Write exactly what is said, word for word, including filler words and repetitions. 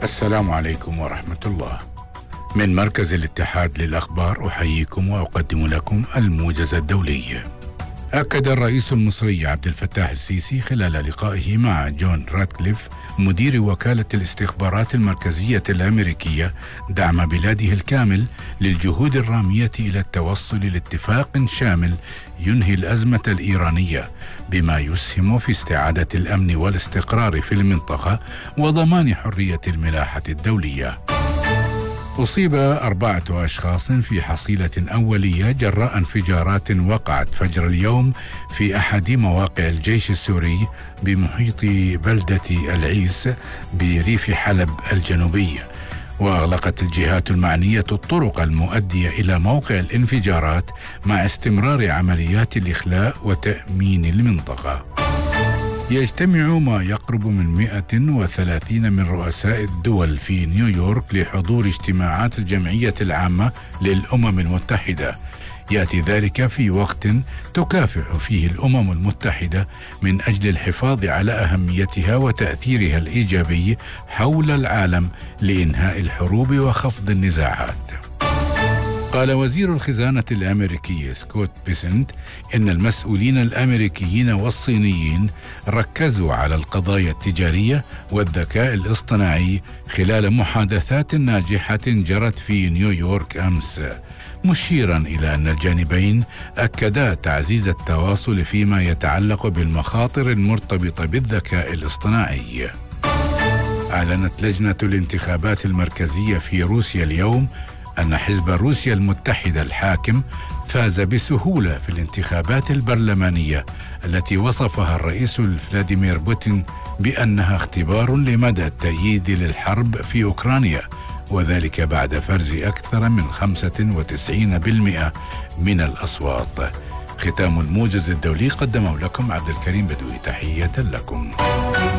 السلام عليكم ورحمة الله. من مركز الاتحاد للأخبار أحييكم وأقدم لكم الموجز الدولي. أكد الرئيس المصري عبد الفتاح السيسي خلال لقائه مع جون راتكليف مدير وكالة الاستخبارات المركزية الأمريكية دعم بلاده الكامل للجهود الرامية إلى التوصل لاتفاق شامل ينهي الأزمة الإيرانية بما يسهم في استعادة الأمن والاستقرار في المنطقة وضمان حرية الملاحة الدولية. أصيب أربعة أشخاص في حصيلة أولية جراء انفجارات وقعت فجر اليوم في أحد مواقع الجيش السوري بمحيط بلدة العيس بريف حلب الجنوبي. وأغلقت الجهات المعنية الطرق المؤدية إلى موقع الانفجارات مع استمرار عمليات الإخلاء وتأمين المنطقة. يجتمع ما يقرب من مئة وثلاثين من رؤساء الدول في نيويورك لحضور اجتماعات الجمعية العامة للأمم المتحدة. يأتي ذلك في وقت تكافح فيه الأمم المتحدة من أجل الحفاظ على أهميتها وتأثيرها الإيجابي حول العالم لإنهاء الحروب وخفض النزاعات. قال وزير الخزانة الأمريكي سكوت بيسنت إن المسؤولين الأمريكيين والصينيين ركزوا على القضايا التجارية والذكاء الاصطناعي خلال محادثات ناجحة جرت في نيويورك أمس، مشيرا إلى أن الجانبين أكدا تعزيز التواصل فيما يتعلق بالمخاطر المرتبطة بالذكاء الاصطناعي. أعلنت لجنة الانتخابات المركزية في روسيا اليوم أن حزب روسيا المتحدة الحاكم فاز بسهولة في الانتخابات البرلمانية التي وصفها الرئيس فلاديمير بوتين بأنها اختبار لمدى التأييد للحرب في أوكرانيا، وذلك بعد فرز أكثر من خمسة وتسعين بالمئة من الأصوات. ختام الموجز الدولي قدمه لكم عبد الكريم بدوي، تحية لكم.